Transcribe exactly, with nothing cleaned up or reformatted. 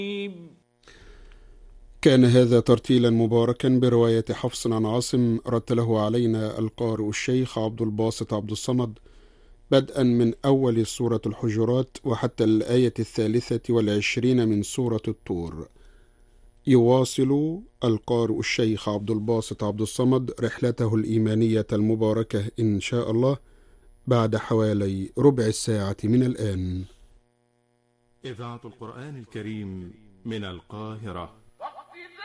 كان هذا ترتيلا مباركا برواية حفص عن عاصم، رتله علينا القارئ الشيخ عبد الباسط عبد الصمد، بدءا من أول سورة الحجرات وحتى الآية الثالثة والعشرين من سورة الطور. يواصل القارئ الشيخ عبد الباسط عبد الصمد رحلته الإيمانية المباركة إن شاء الله بعد حوالي ربع الساعة من الآن. إذاعة القرآن الكريم من القاهرة.